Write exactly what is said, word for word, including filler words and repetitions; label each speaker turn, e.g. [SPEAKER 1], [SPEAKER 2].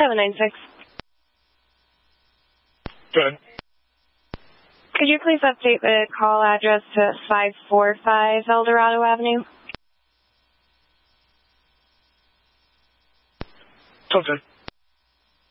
[SPEAKER 1] seven nine six.
[SPEAKER 2] Good.
[SPEAKER 1] Could you please update the call address to five four five Eldorado Avenue?
[SPEAKER 2] Okay.